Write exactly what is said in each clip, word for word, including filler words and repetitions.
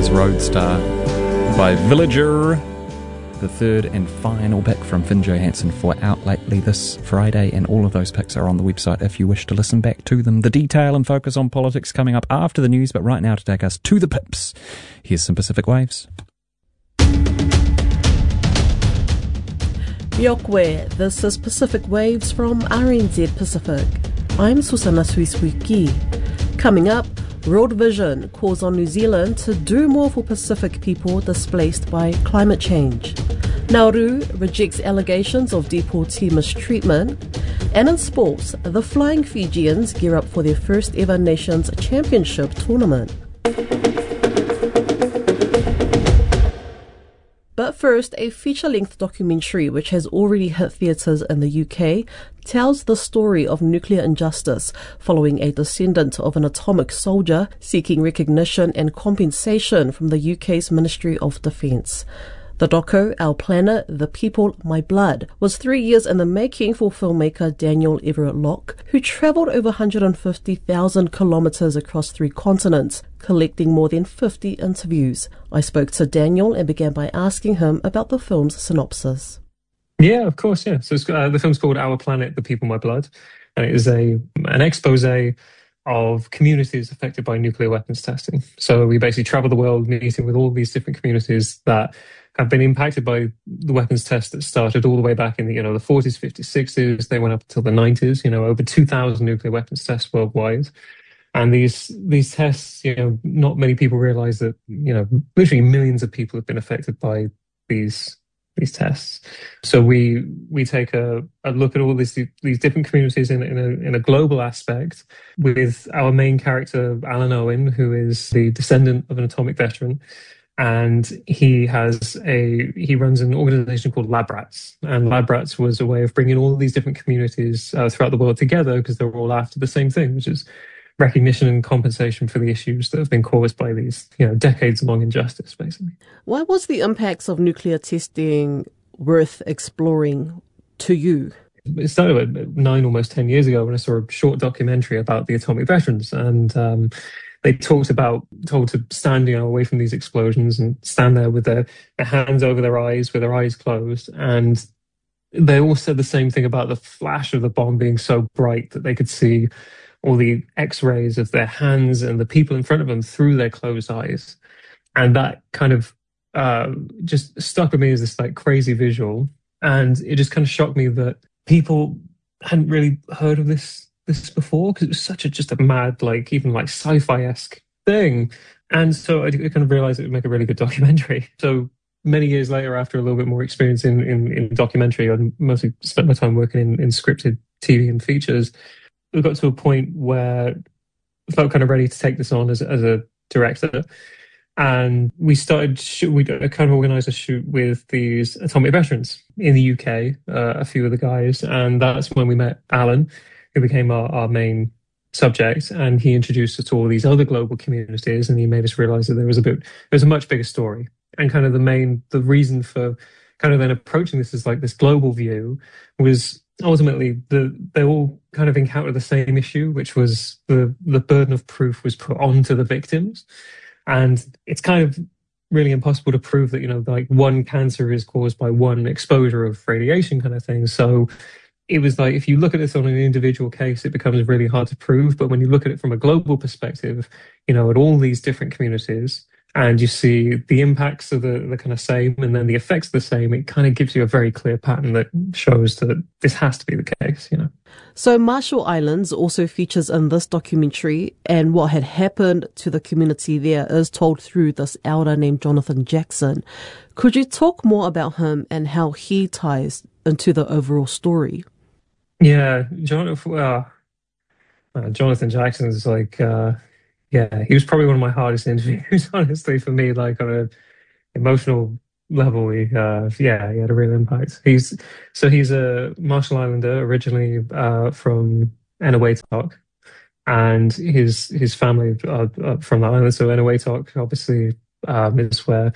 was Roadstar by Villager, the third and final pick from Finn Johansson for Out Lately this Friday, and all of those picks are on the website if you wish to listen back to them. The detail and focus on politics coming up after the news, but right now to take us to the pips, here's some Pacific Waves. Yokwe, this is Pacific Waves from R N Z Pacific. I'm Susana Suisuiki. Coming up, World Vision calls on New Zealand to do more for Pacific people displaced by climate change. Nauru rejects allegations of deportee mistreatment. And in sports, the Flying Fijians gear up for their first ever Nations Championship tournament. But first, a feature-length documentary which has already hit theatres in the U K tells the story of nuclear injustice following a descendant of an atomic soldier seeking recognition and compensation from the U K's Ministry of Defence. The doco, Our Planet, The People, My Blood, was three years in the making for filmmaker Daniel Everett Locke, who travelled over one hundred fifty thousand kilometres across three continents, collecting more than fifty interviews. I spoke to Daniel and began by asking him about the film's synopsis. Yeah, of course, yeah. So it's, uh, the film's called Our Planet, The People, My Blood, and it is a an expose of communities affected by nuclear weapons testing. So we basically travel the world meeting with all these different communities that have been impacted by the weapons test that started all the way back in the, you know, the forties, fifties, sixties. They went up until the nineties, you know, over two thousand nuclear weapons tests worldwide. And these these tests, you know, not many people realize that, you know, literally millions of people have been affected by these these tests. So we we take a, a look at all these these different communities in, in a in a global aspect, with our main character, Alan Owen, who is the descendant of an atomic veteran. And he has a he runs an organization called LabRats, and LabRats was a way of bringing all these different communities uh, throughout the world together, because they're all after the same thing, which is recognition and compensation for the issues that have been caused by these, you know, decades-long injustice, basically. Why was the impacts of nuclear testing worth exploring to you? It started about nine, almost ten years ago, when I saw a short documentary about the atomic veterans, and um, they talked about told to stand, you know, away from these explosions and stand there with their, their hands over their eyes, with their eyes closed. And they all said the same thing about the flash of the bomb being so bright that they could see all the X-rays of their hands and the people in front of them through their closed eyes. And that kind of uh, just stuck with me as this like crazy visual. And it just kind of shocked me that people hadn't really heard of this this before, because it was such a just a mad, like even like sci-fi-esque thing. And so I kind of realized it would make a really good documentary. So many years later, after a little bit more experience in, in, in documentary, I mostly spent my time working in, in scripted T V and features. We got to a point where I felt kind of ready to take this on as, as a director. And we started, shoot, we kind of organised a shoot with these atomic veterans in the U K, uh, a few of the guys. And that's when we met Alan, who became our, our main subject. And he introduced us to all these other global communities, and he made us realise that there was a bit, there was a much bigger story. And kind of the main, the reason for kind of then approaching this as like this global view was ultimately the, they all kind of encountered the same issue, which was the, the burden of proof was put onto the victims. And it's kind of really impossible to prove that, you know, like one cancer is caused by one exposure of radiation kind of thing. So it was like, if you look at this on an individual case, it becomes really hard to prove. But when you look at it from a global perspective, you know, at all these different communities, and you see the impacts are the, the kind of same, and then the effects are the same, it kind of gives you a very clear pattern that shows that this has to be the case, you know. So Marshall Islands also features in this documentary, and what had happened to the community there is told through this elder named Jonathan Jackson. Could you talk more about him and how he ties into the overall story? Yeah, Jonathan, well, uh, Jonathan Jackson is like... Uh, Yeah, he was probably one of my hardest interviews, honestly, for me, like on an emotional level. He, uh, yeah, he had a real impact. He's so he's a Marshall Islander, originally uh, from Eniwetok, and his his family are, are from the island. So Eniwetok, obviously, um, is where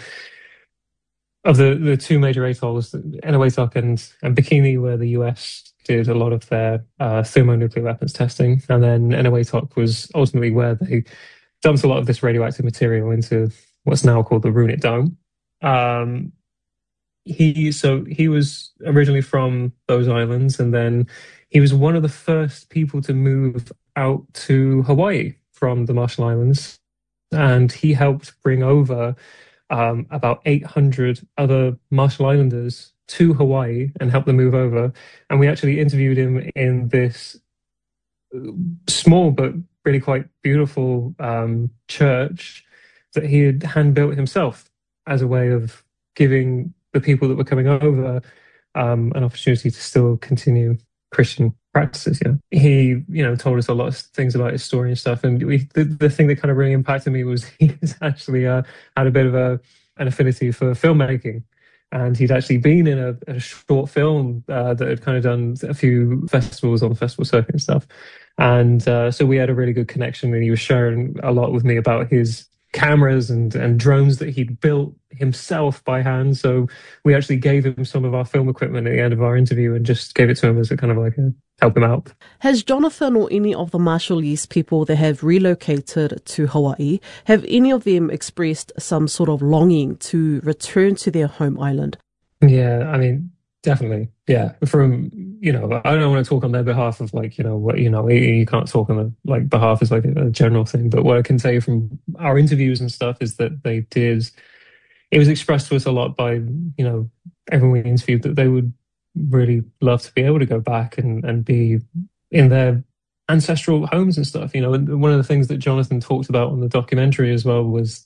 of the, the two major atolls, Eniwetok and, and Bikini, where the U S did a lot of their uh, thermonuclear weapons testing. And then Eniwetok was ultimately where they dumped a lot of this radioactive material into what's now called the Runit Dome. Um, he so he was originally from those islands, and then he was one of the first people to move out to Hawaii from the Marshall Islands, and he helped bring over um, about eight hundred other Marshall Islanders to Hawaii and help them move over. And we actually interviewed him in this small but really quite beautiful um, church that he had hand built himself as a way of giving the people that were coming over um, an opportunity to still continue Christian practices. Yeah, he you know told us a lot of things about his story and stuff. And we, the, the thing that kind of really impacted me was he's actually uh, had a bit of a an affinity for filmmaking. And he'd actually been in a, a short film uh, that had kind of done a few festivals on the festival circuit and stuff. And uh, so we had a really good connection, and he was sharing a lot with me about his cameras and, and drones that he'd built himself by hand. So we actually gave him some of our film equipment at the end of our interview and just gave it to him as a kind of like a help him out. Has Jonathan or any of the Marshallese people that have relocated to Hawaii, have any of them expressed some sort of longing to return to their home island? Yeah, I mean, definitely. Yeah. From, you know, I don't want to talk on their behalf of like, you know, what, you know, you can't talk on the like behalf as like a, a general thing. But what I can tell you from our interviews and stuff is that they did, it was expressed to us a lot by, you know, everyone we interviewed that they would really love to be able to go back and, and be in their ancestral homes and stuff, you know. And one of the things that Jonathan talked about on the documentary as well was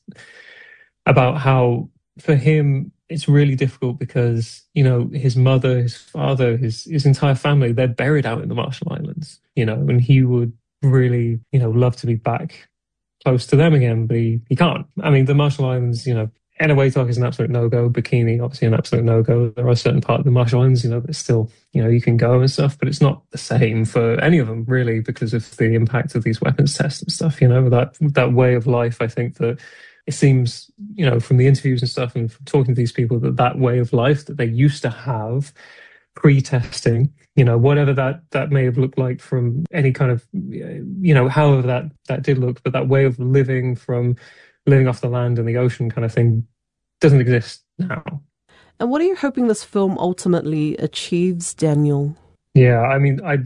about how for him it's really difficult because, you know, his mother, his father, his his entire family, they're buried out in the Marshall Islands, you know, and he would really, you know, love to be back close to them again, but he, he can't. I mean, the Marshall Islands, you know, Eniwetok is an absolute no-go. Bikini, obviously an absolute no-go. There are certain parts of the Marshall Islands, you know, that still, you know, you can go and stuff, but it's not the same for any of them, really, because of the impact of these weapons tests and stuff, you know, that that way of life. I think that it seems, you know, from the interviews and stuff and from talking to these people, that that way of life that they used to have pre-testing, you know, whatever that, that may have looked like from any kind of, you know, however that, that did look, but that way of living from living off the land and the ocean kind of thing doesn't exist now. And what are you hoping this film ultimately achieves, Daniel? Yeah, I mean, I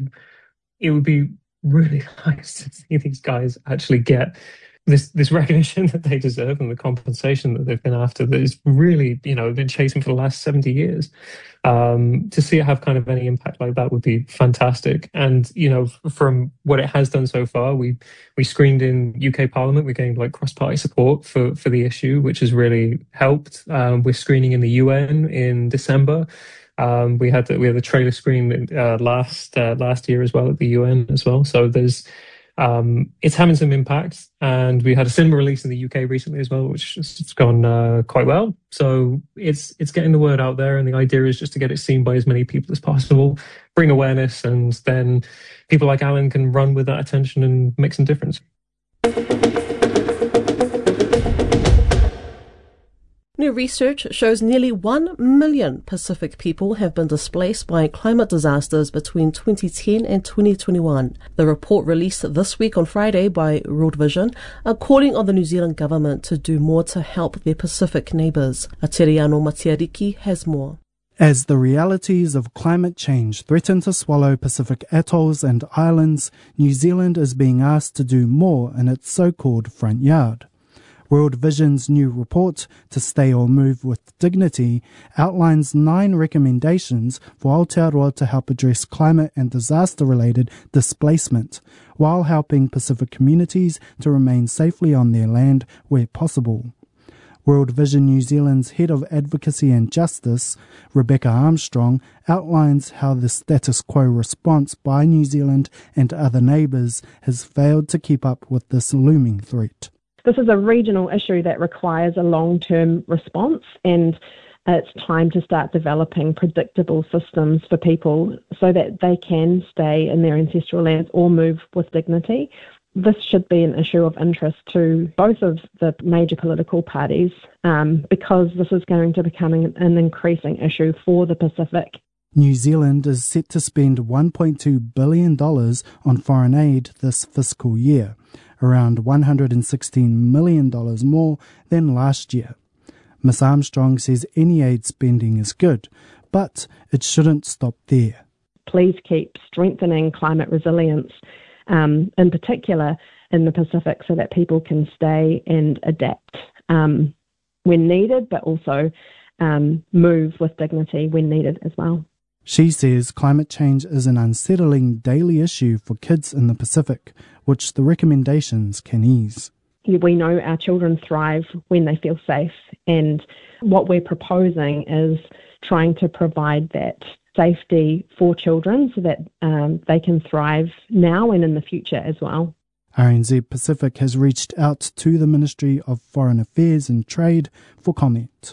it would be really nice to see these guys actually get this this recognition that they deserve and the compensation that they've been after that is really, you know, been chasing for the last seventy years. Um, to see it have kind of any impact like that would be fantastic. And, you know, from what it has done so far, we we screened in U K Parliament. We gained like cross-party support for, for the issue, which has really helped. Um, we're screening in the U N in December. Um, we had the, we had the trailer screen uh, last uh, last year as well at the U N as well. So there's Um, it's having some impact, and we had a cinema release in the U K recently as well, which has gone uh, quite well. So it's it's getting the word out there, and the idea is just to get it seen by as many people as possible, bring awareness, and then people like Alan can run with that attention and make some difference. New research shows nearly one million Pacific people have been displaced by climate disasters between twenty ten and twenty twenty-one. The report released this week on Friday by World Vision are calling on the New Zealand government to do more to help their Pacific neighbours. Ateriano Matiariki has more. As the realities of climate change threaten to swallow Pacific atolls and islands, New Zealand is being asked to do more in its so-called front yard. World Vision's new report, To Stay or Move with Dignity, outlines nine recommendations for Aotearoa to help address climate and disaster-related displacement, while helping Pacific communities to remain safely on their land where possible. World Vision New Zealand's Head of Advocacy and Justice, Rebecca Armstrong, outlines how the status quo response by New Zealand and other neighbours has failed to keep up with this looming threat. This is a regional issue that requires a long-term response, and it's time to start developing predictable systems for people so that they can stay in their ancestral lands or move with dignity. This should be an issue of interest to both of the major political parties um, because this is going to become an increasing issue for the Pacific. New Zealand is set to spend one point two billion dollars on foreign aid this fiscal year. around one hundred sixteen million dollars more than last year. Miz Armstrong says any aid spending is good, but it shouldn't stop there. Please keep strengthening climate resilience, um, in particular in the Pacific, so that people can stay and adapt um, when needed, but also um, move with dignity when needed as well. She says climate change is an unsettling daily issue for kids in the Pacific, which the recommendations can ease. We know our children thrive when they feel safe, and what we're proposing is trying to provide that safety for children so that um, they can thrive now and in the future as well. R N Z Pacific has reached out to the Ministry of Foreign Affairs and Trade for comment.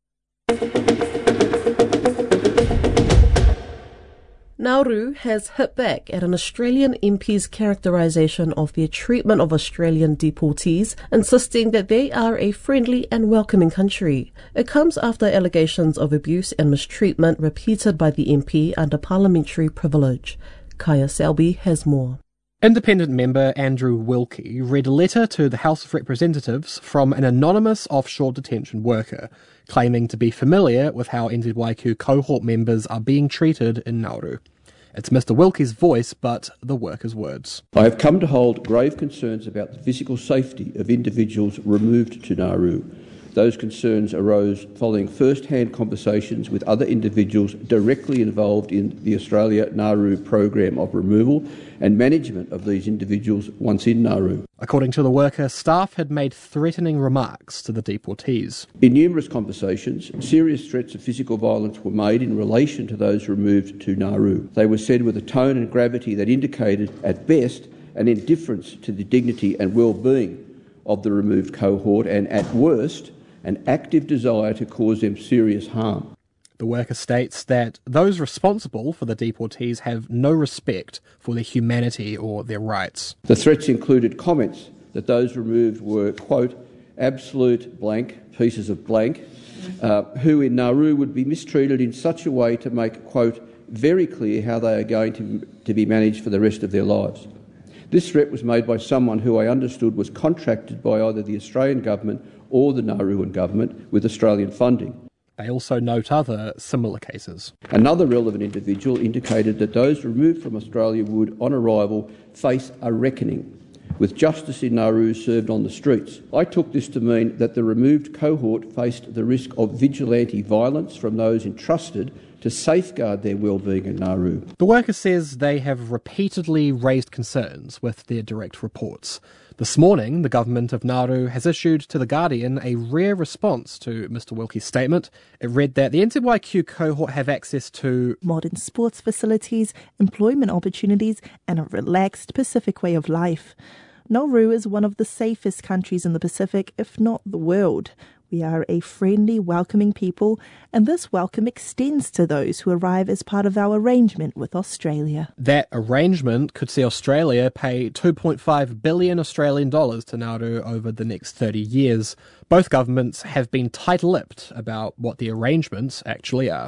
Nauru has hit back at an Australian M P's characterisation of their treatment of Australian deportees, insisting that they are a friendly and welcoming country. It comes after allegations of abuse and mistreatment repeated by the M P under parliamentary privilege. Kaya Selby has more. Independent member Andrew Wilkie read a letter to the House of Representatives from an anonymous offshore detention worker, claiming to be familiar with how N Z Y Q cohort members are being treated in Nauru. It's Mister Wilkie's voice, but the worker's words. I have come to hold grave concerns about the physical safety of individuals removed to Nauru. Those concerns arose following first-hand conversations with other individuals directly involved in the Australia-Nauru program of removal and management of these individuals once in Nauru. According to the worker, staff had made threatening remarks to the deportees. In numerous conversations, serious threats of physical violence were made in relation to those removed to Nauru. They were said with a tone and gravity that indicated, at best, an indifference to the dignity and well-being of the removed cohort, and at worst, an active desire to cause them serious harm. The worker states that those responsible for the deportees have no respect for their humanity or their rights. The threats included comments that those removed were, quote, absolute blank pieces of blank, uh, who in Nauru would be mistreated in such a way to make, quote, very clear how they are going to, to be managed for the rest of their lives. This threat was made by someone who I understood was contracted by either the Australian government or the Nauruan government with Australian funding. They also note other similar cases. Another relevant individual indicated that those removed from Australia would, on arrival, face a reckoning, with justice in Nauru served on the streets. I took this to mean that the removed cohort faced the risk of vigilante violence from those entrusted to safeguard their well-being in Nauru. The worker says they have repeatedly raised concerns with their direct reports. This morning, the government of Nauru has issued to The Guardian a rare response to Mister Wilkie's statement. It read that the N Z Y Q cohort have access to modern sports facilities, employment opportunities, and a relaxed Pacific way of life. Nauru is one of the safest countries in the Pacific, if not the world. We are a friendly, welcoming people, and this welcome extends to those who arrive as part of our arrangement with Australia. That arrangement could see Australia pay two point five billion Australian dollars to Nauru over the next thirty years. Both governments have been tight-lipped about what the arrangements actually are.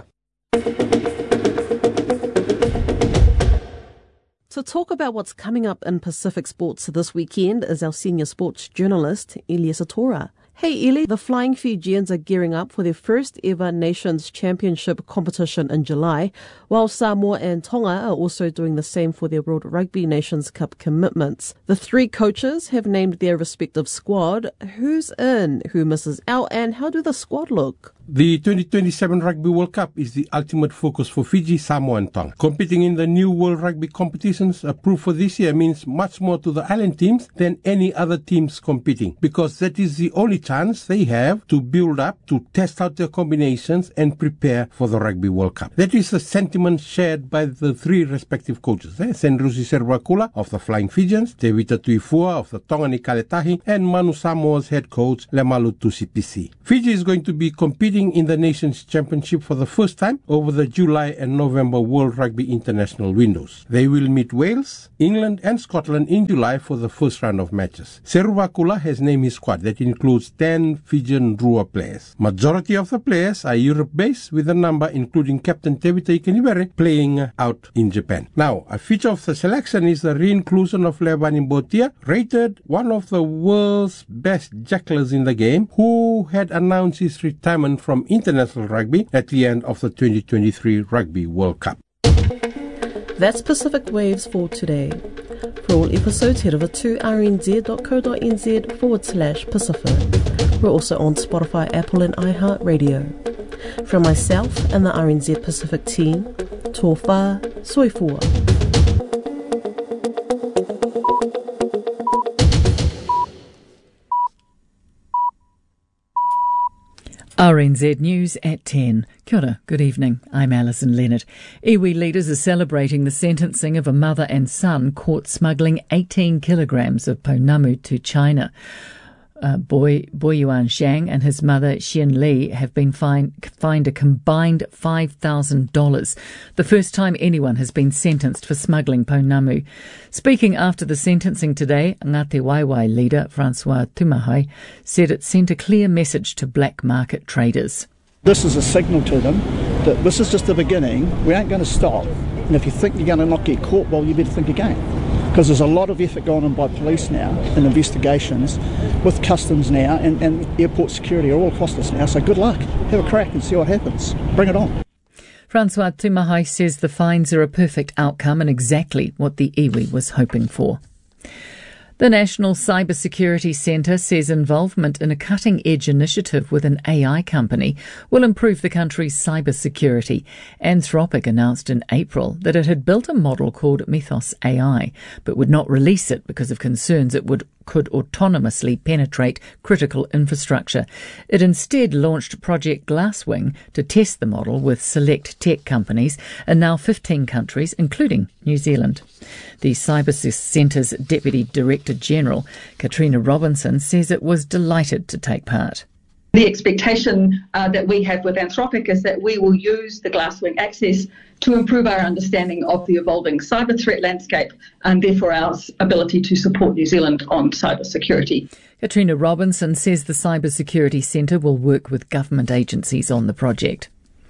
To talk about what's coming up in Pacific sports this weekend is our senior sports journalist, Elias Atora. Hey Eli, the Flying Fijians are gearing up for their first ever Nations Championship competition in July, while Samoa and Tonga are also doing the same for their World Rugby Nations Cup commitments. The three coaches have named their respective squad. Who's in, who misses out, and how do the squad look? The twenty twenty-seven Rugby World Cup is the ultimate focus for Fiji, Samoa and Tonga. Competing in the new World Rugby competitions approved for this year means much more to the island teams than any other teams competing, because that is the only chance they have to build up, to test out their combinations and prepare for the Rugby World Cup. That is the sentiment shared by the three respective coaches, eh? Senrusi Servakula of the Flying Fijians, Te Wita Tuifua of the Tongani Kaletahi, and Manu Samoa's head coach Lemalu Tusipisi. Fiji is going to be competing competing in the Nations Championship for the first time over the July and November World Rugby International windows. They will meet Wales, England and Scotland in July for the first round of matches. Seruvakula has named his squad that includes ten Fijian Drua players. Majority of the players are Europe-based, with a number including Captain Tevita Ikenibere playing out in Japan. Now, a feature of the selection is the re-inclusion of Levani Botia, rated one of the world's best jacklers in the game, who had announced his retirement from international rugby at the end of the twenty twenty-three Rugby World Cup. That's Pacific Waves for today. For all episodes, head over to rnz.co.nz forward slash Pacific. We're also on Spotify, Apple and iHeartRadio. From myself and the R N Z Pacific team, tō whā, soifua. R N Z News at ten. Kia ora, good evening. I'm Alison Leonard. Iwi leaders are celebrating the sentencing of a mother and son caught smuggling eighteen kilograms of pounamu to China. Uh, Boy, Boy Yuan Shang and his mother Xian Li have been fined, fined a combined five thousand dollars, the first time anyone has been sentenced for smuggling pounamu. Speaking after the sentencing today, Ngāti Waewae leader Francois Tumahai said it sent a clear message to black market traders. This is a signal to them that this is just the beginning. We aren't going to stop. And if you think you're going to not get caught, well, you better think again. Because there's a lot of effort going on by police now in investigations with customs now and, and airport security are all across this now. So good luck. Have a crack and see what happens. Bring it on. Francois Tumahai says the fines are a perfect outcome and exactly what the iwi was hoping for. The National Cybersecurity Centre says involvement in a cutting-edge initiative with an A I company will improve the country's cybersecurity. Anthropic announced in April that it had built a model called Mythos A I, but would not release it because of concerns it would could autonomously penetrate critical infrastructure. It instead launched Project Glasswing to test the model with select tech companies in now fifteen countries, including New Zealand. The Cyber Centre's Deputy Director General, Katrina Robinson, says it was delighted to take part. The expectation uh, that we have with Anthropic is that we will use the Glasswing access to improve our understanding of the evolving cyber threat landscape and therefore our ability to support New Zealand on cyber security. Katrina Robinson says the Cyber Security Centre will work with government agencies on the project.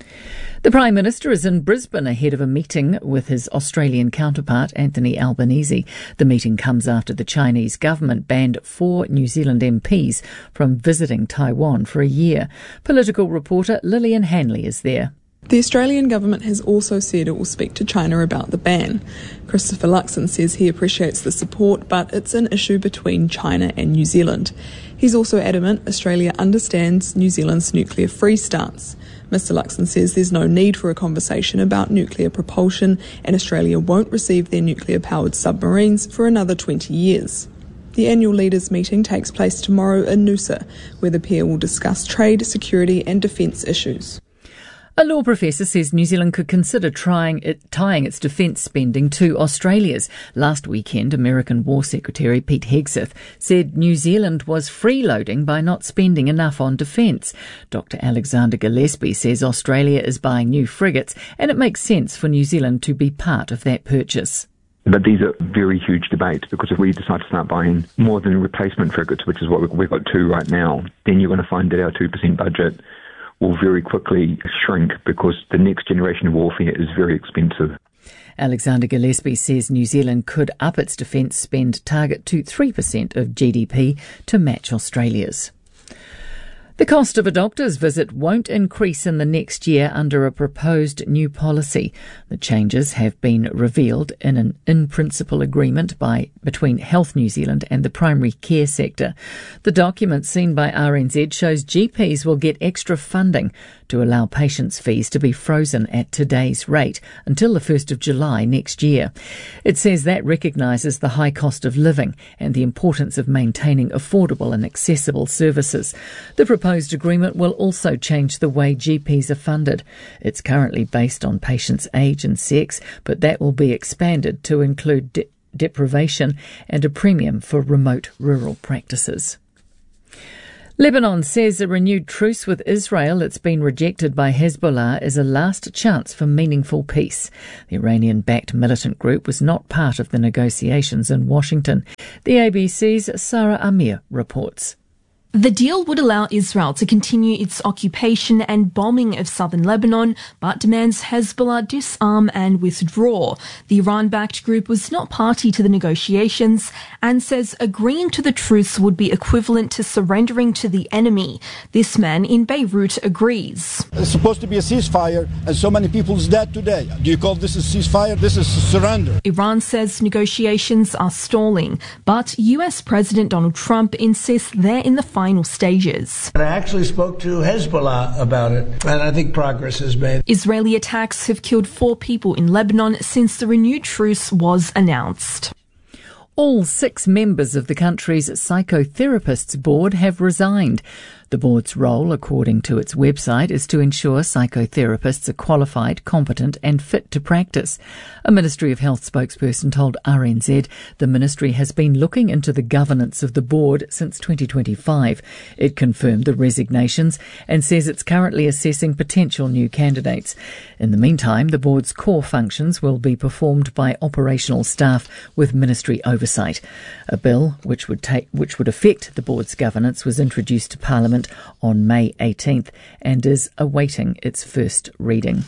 The Prime Minister is in Brisbane ahead of a meeting with his Australian counterpart, Anthony Albanese. The meeting comes after the Chinese government banned four New Zealand M Ps from visiting Taiwan for a year. Political reporter Lillian Hanley is there. The Australian government has also said it will speak to China about the ban. Christopher Luxon says he appreciates the support, but it's an issue between China and New Zealand. He's also adamant Australia understands New Zealand's nuclear-free stance. Mister Luxon says there's no need for a conversation about nuclear propulsion and Australia won't receive their nuclear-powered submarines for another twenty years. The annual leaders' meeting takes place tomorrow in Noosa, where the pair will discuss trade, security and defence issues. A law professor says New Zealand could consider trying it, tying its defence spending to Australia's. Last weekend, American War Secretary Pete Hegseth said New Zealand was freeloading by not spending enough on defence. Doctor Alexander Gillespie says Australia is buying new frigates and it makes sense for New Zealand to be part of that purchase. But these are very huge debates, because if we decide to start buying more than replacement frigates, which is what we've got two right now, then you're going to find that our two percent budget will very quickly shrink because the next generation of warfare is very expensive. Alexander Gillespie says New Zealand could up its defence spend target to three percent of G D P to match Australia's. The cost of a doctor's visit won't increase in the next year under a proposed new policy. The changes have been revealed in an in-principle agreement by between Health New Zealand and the primary care sector. The document seen by R N Z shows G Ps will get extra funding to allow patients' fees to be frozen at today's rate until the first of July next year. It says that recognises the high cost of living and the importance of maintaining affordable and accessible services. The proposed agreement will also change the way G Ps are funded. It's currently based on patients' age and sex, but that will be expanded to include de- deprivation and a premium for remote rural practices. Lebanon says a renewed truce with Israel that's been rejected by Hezbollah is a last chance for meaningful peace. The Iranian-backed militant group was not part of the negotiations in Washington. The A B C's Sarah Amir reports. The deal would allow Israel to continue its occupation and bombing of southern Lebanon, but demands Hezbollah disarm and withdraw. The Iran-backed group was not party to the negotiations and says agreeing to the truce would be equivalent to surrendering to the enemy. This man in Beirut agrees. It's supposed to be a ceasefire, and so many people's dead today. Do you call this a ceasefire? This is surrender. Iran says negotiations are stalling, but U S President Donald Trump insists they're in the final stages. I actually spoke to Hezbollah about it, and I think progress is made. Israeli attacks have killed four people in Lebanon since the renewed truce was announced. All six members of the country's psychotherapists board have resigned. The board's role, according to its website, is to ensure psychotherapists are qualified, competent and fit to practice. A Ministry of Health spokesperson told R N Z the ministry has been looking into the governance of the board since twenty twenty-five. It confirmed the resignations and says it's currently assessing potential new candidates. In the meantime, the board's core functions will be performed by operational staff with ministry oversight. A bill which would take, which would affect the board's governance was introduced to Parliament on May eighteenth and is awaiting its first reading.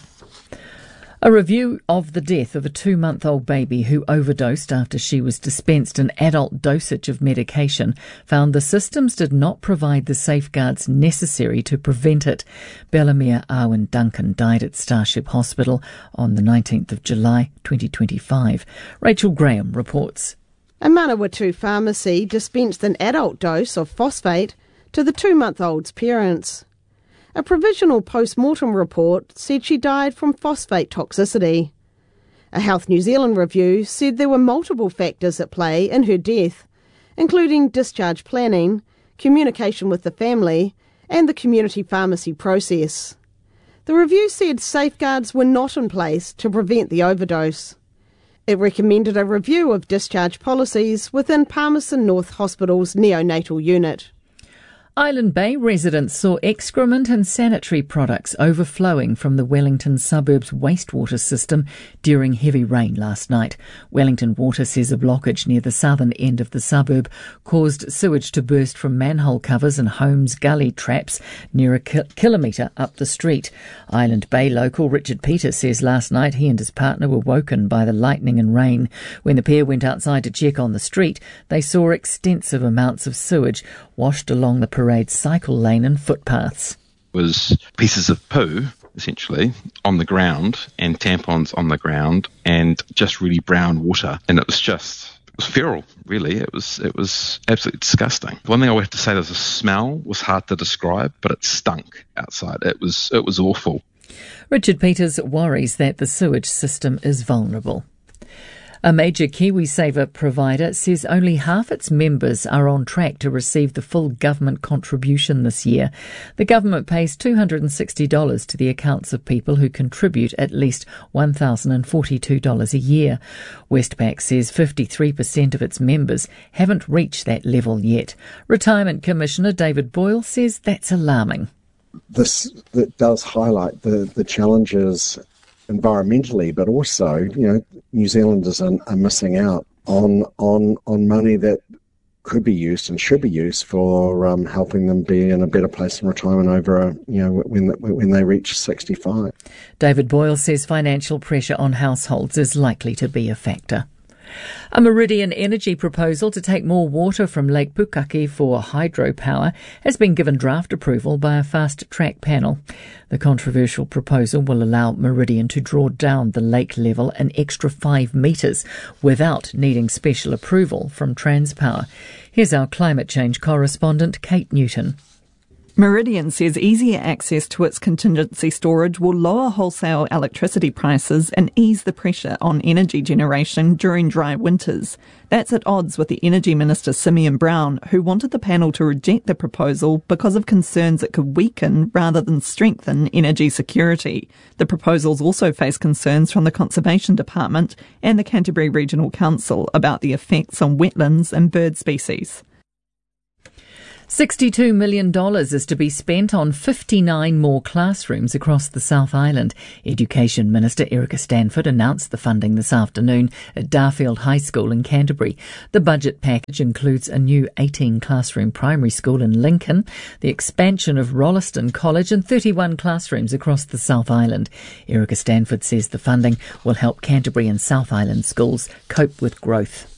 A review of the death of a two-month-old baby who overdosed after she was dispensed an adult dosage of medication found the systems did not provide the safeguards necessary to prevent it. Bellamere Arwen Duncan died at Starship Hospital on the nineteenth of July twenty twenty-five. Rachel Graham reports. A Manawatu pharmacy dispensed an adult dose of phosphate to the two-month-old's parents. A provisional post-mortem report said she died from phosphate toxicity. A Health New Zealand review said there were multiple factors at play in her death, including discharge planning, communication with the family, and the community pharmacy process. The review said safeguards were not in place to prevent the overdose. It recommended a review of discharge policies within Palmerston North Hospital's neonatal unit. Island Bay residents saw excrement and sanitary products overflowing from the Wellington suburb's wastewater system during heavy rain last night. Wellington Water says a blockage near the southern end of the suburb caused sewage to burst from manhole covers and Holmes Gully traps near a ki- kilometre up the street. Island Bay local Richard Peters says last night he and his partner were woken by the lightning and rain. When the pair went outside to check on the street, they saw extensive amounts of sewage washed along the parade cycle lane and footpaths. Was pieces of poo, essentially, on the ground and tampons on the ground and just really brown water. And it was just, it was feral, really. It was it was absolutely disgusting. One thing I would have to say is the smell was hard to describe, but it stunk outside. It was it was awful. Richard Peters worries that the sewage system is vulnerable. A major KiwiSaver provider says only half its members are on track to receive the full government contribution this year. The government pays two hundred sixty dollars to the accounts of people who contribute at least one thousand forty-two dollars a year. Westpac says fifty-three percent of its members haven't reached that level yet. Retirement Commissioner David Boyle says that's alarming. This that does highlight the, the challenges environmentally, but also, you know, New Zealanders are, are missing out on on on money that could be used and should be used for um, helping them be in a better place in retirement over, a, you know, when when they reach sixty-five. David Boyle says financial pressure on households is likely to be a factor. A Meridian Energy proposal to take more water from Lake Pukaki for hydropower has been given draft approval by a fast-track panel. The controversial proposal will allow Meridian to draw down the lake level an extra five metres without needing special approval from Transpower. Here's our climate change correspondent, Kate Newton. Meridian says easier access to its contingency storage will lower wholesale electricity prices and ease the pressure on energy generation during dry winters. That's at odds with the Energy Minister Simeon Brown, who wanted the panel to reject the proposal because of concerns it could weaken rather than strengthen energy security. The proposals also face concerns from the Conservation Department and the Canterbury Regional Council about the effects on wetlands and bird species. sixty-two million dollars is to be spent on fifty-nine more classrooms across the South Island. Education Minister Erica Stanford announced the funding this afternoon at Darfield High School in Canterbury. The budget package includes a new eighteen classroom primary school in Lincoln, the expansion of Rolleston College and thirty-one classrooms across the South Island. Erica Stanford says the funding will help Canterbury and South Island schools cope with growth.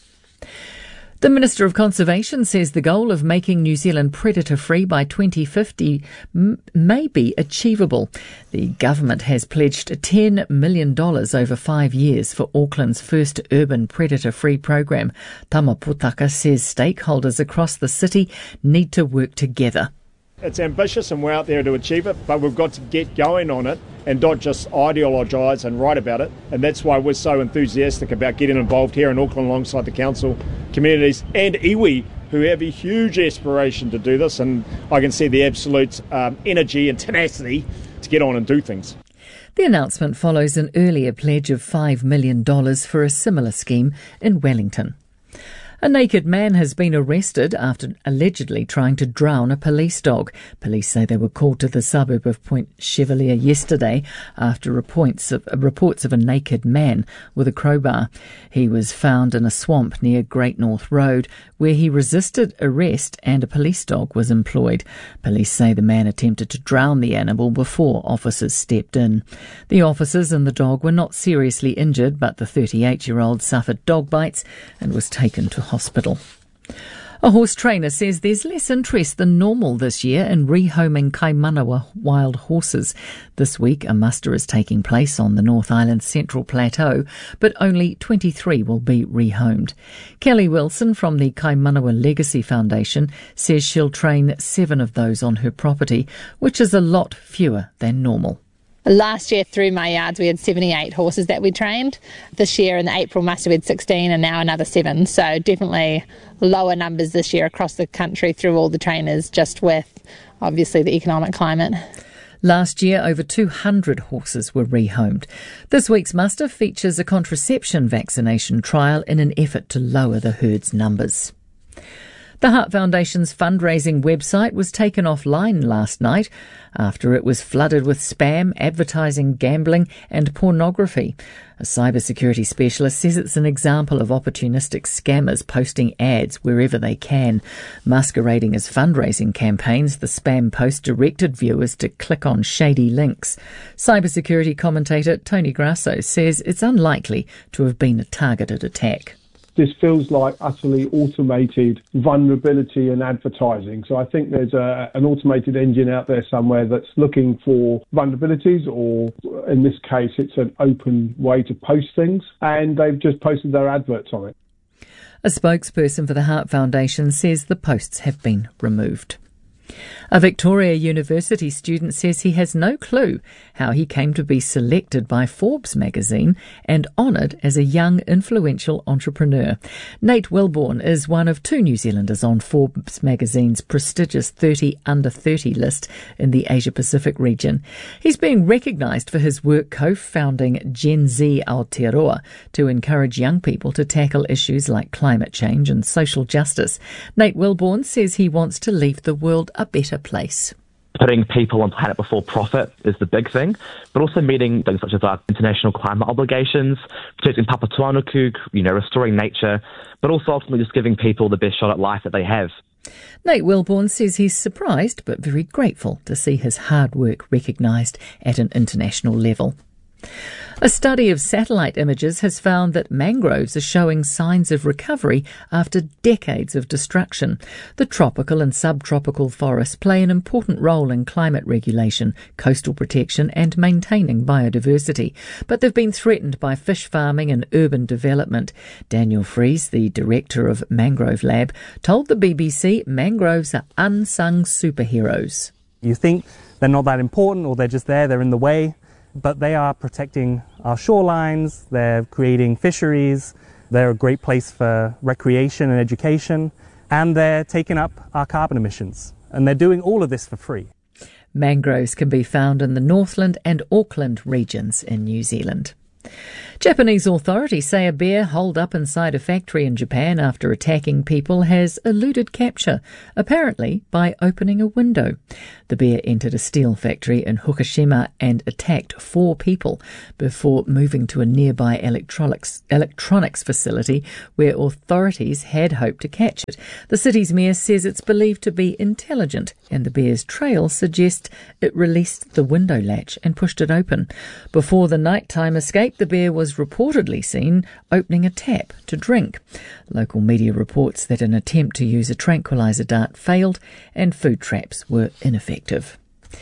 The Minister of Conservation says the goal of making New Zealand predator-free by twenty fifty m- may be achievable. The government has pledged ten million dollars over five years for Auckland's first urban predator-free program. Tama Putaka says stakeholders across the city need to work together. It's ambitious and we're out there to achieve it, but we've got to get going on it and not just ideologise and write about it. And that's why we're so enthusiastic about getting involved here in Auckland alongside the council, communities and iwi, who have a huge aspiration to do this. And I can see the absolute um, energy and tenacity to get on and do things. The announcement follows an earlier pledge of five million dollars for a similar scheme in Wellington. A naked man has been arrested after allegedly trying to drown a police dog. Police say they were called to the suburb of Point Chevalier yesterday after reports of, reports of a naked man with a crowbar. He was found in a swamp near Great North Road, where he resisted arrest and a police dog was employed. Police say the man attempted to drown the animal before officers stepped in. The officers and the dog were not seriously injured, but the thirty-eight-year-old suffered dog bites and was taken to hospital. A horse trainer says there's less interest than normal this year in rehoming Kaimanawa wild horses. This week, a muster is taking place on the North Island Central Plateau, but only twenty-three will be rehomed. Kelly Wilson from the Kaimanawa Legacy Foundation says she'll train seven of those on her property, which is a lot fewer than normal. Last year through my yards we had seventy-eight horses that we trained. This year in the April muster we had sixteen and now another seven. So definitely lower numbers this year across the country through all the trainers, just with obviously the economic climate. Last year, over two hundred horses were rehomed. This week's muster features a contraception vaccination trial in an effort to lower the herd's numbers. The Heart Foundation's fundraising website was taken offline last night after it was flooded with spam, advertising, gambling and pornography. A cybersecurity specialist says it's an example of opportunistic scammers posting ads wherever they can. Masquerading as fundraising campaigns, the spam post directed viewers to click on shady links. Cybersecurity commentator Tony Grasso says it's unlikely to have been a targeted attack. This feels like utterly automated vulnerability in advertising. So I think there's a, an automated engine out there somewhere that's looking for vulnerabilities, or in this case, it's an open way to post things, and they've just posted their adverts on it. A spokesperson for the Heart Foundation says the posts have been removed. A Victoria University student says he has no clue how he came to be selected by Forbes magazine and honoured as a young, influential entrepreneur. Nate Wilborn is one of two New Zealanders on Forbes magazine's prestigious thirty under thirty list in the Asia-Pacific region. He's being recognised for his work co-founding Gen Z Aotearoa to encourage young people to tackle issues like climate change and social justice. Nate Wilborn says he wants to leave the world a better place. Putting people on planet before profit is the big thing, but also meeting things such as our international climate obligations, protecting Papatūānuku, you know, restoring nature, but also ultimately just giving people the best shot at life that they have. Nate Wilborn says he's surprised but very grateful to see his hard work recognised at an international level. A study of satellite images has found that mangroves are showing signs of recovery after decades of destruction. The tropical and subtropical forests play an important role in climate regulation, coastal protection and maintaining biodiversity, but they've been threatened by fish farming and urban development. Daniel Fries, the director of Mangrove Lab, told the B B C mangroves are unsung superheroes. You think they're not that important, or they're just there, they're in the way, but they are protecting our shorelines, they're creating fisheries, they're a great place for recreation and education, and they're taking up our carbon emissions. And they're doing all of this for free. Mangroves can be found in the Northland and Auckland regions in New Zealand. Japanese authorities say a bear holed up inside a factory in Japan after attacking people has eluded capture, apparently by opening a window. The bear entered a steel factory in Fukushima and attacked four people before moving to a nearby electronics, electronics facility where authorities had hoped to catch it. The city's mayor says it's believed to be intelligent, and the bear's trail suggests it released the window latch and pushed it open. Before the nighttime escape, the bear was reportedly seen opening a tap to drink. Local media reports that an attempt to use a tranquilizer dart failed and food traps were ineffective.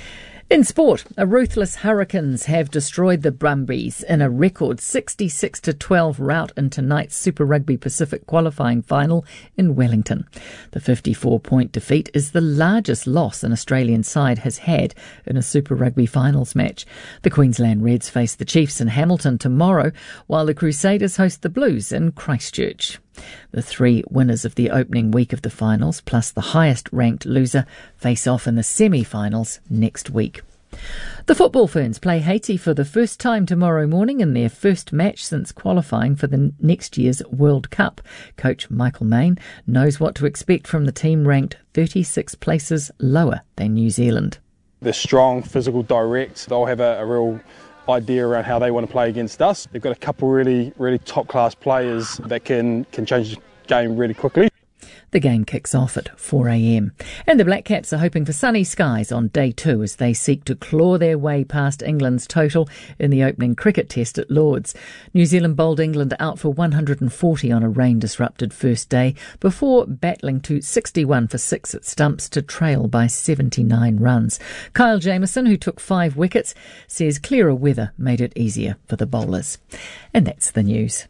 In sport, a ruthless Hurricanes have destroyed the Brumbies in a record sixty-six to twelve rout in tonight's Super Rugby Pacific qualifying final in Wellington. The fifty-four point defeat is the largest loss an Australian side has had in a Super Rugby finals match. The Queensland Reds face the Chiefs in Hamilton tomorrow, while the Crusaders host the Blues in Christchurch. The three winners of the opening week of the finals, plus the highest-ranked loser, face off in the semi-finals next week. The football ferns play Haiti for the first time tomorrow morning in their first match since qualifying for the next year's World Cup. Coach Michael Main knows what to expect from the team ranked thirty-six places lower than New Zealand. They're strong, physical, direct. They'll have a, a real idea around how they want to play against us. They've got a couple really, really top-class players that can, can change the game really quickly. The game kicks off at four a.m. And the Black Caps are hoping for sunny skies on day two as they seek to claw their way past England's total in the opening cricket test at Lord's. New Zealand bowled England out for one hundred forty on a rain-disrupted first day before battling to sixty-one for six at stumps to trail by seventy-nine runs. Kyle Jamieson, who took five wickets, says clearer weather made it easier for the bowlers. And that's the news.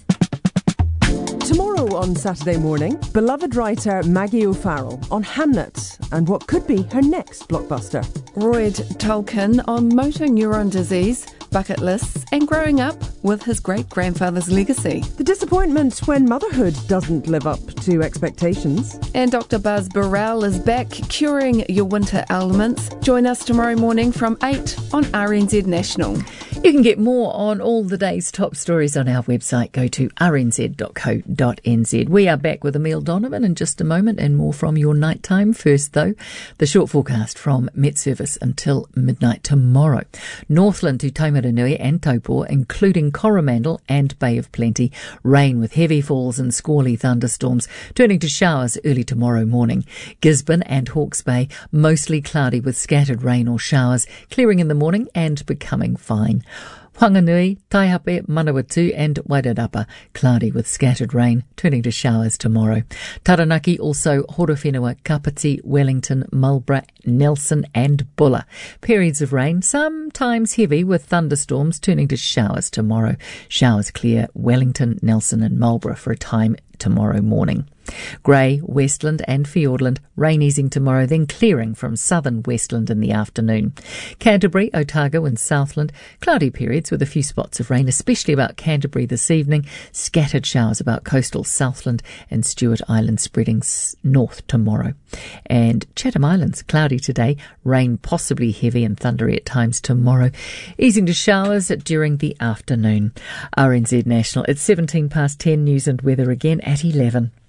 Tomorrow on Saturday morning, beloved writer Maggie O'Farrell on Hamnet and what could be her next blockbuster. Royd Tolkien on motor neuron disease, bucket lists and growing up with his great-grandfather's legacy. The disappointment when motherhood doesn't live up to expectations. And Doctor Buzz Burrell is back curing your winter ailments. Join us tomorrow morning from eight on R N Z National. You can get more on all the day's top stories on our website. Go to r n z dot co dot n z. We are back with Emile Donovan in just a moment and more from your nighttime. First, though, the short forecast from Met Service until midnight tomorrow. Northland to Taumarunui and Taupō, including Coromandel and Bay of Plenty. Rain with heavy falls and squally thunderstorms, turning to showers early tomorrow morning. Gisborne and Hawke's Bay, mostly cloudy with scattered rain or showers, clearing in the morning and becoming fine. Whanganui, Taihape, Manawatu and Wairarapa, cloudy with scattered rain, turning to showers tomorrow. Taranaki, also Horowhenua, Kapiti, Wellington, Marlborough, Nelson and Bulla. Periods of rain, sometimes heavy with thunderstorms, turning to showers tomorrow. Showers clear Wellington, Nelson and Marlborough for a time tomorrow morning. Grey, Westland and Fiordland, rain easing tomorrow, then clearing from southern Westland in the afternoon. Canterbury, Otago and Southland, cloudy periods with a few spots of rain, especially about Canterbury this evening. Scattered showers about coastal Southland and Stewart Island spreading north tomorrow. And Chatham Islands, cloudy today, rain possibly heavy and thundery at times tomorrow, easing to showers during the afternoon. R N Z National, it's seventeen past ten, news and weather again at eleven.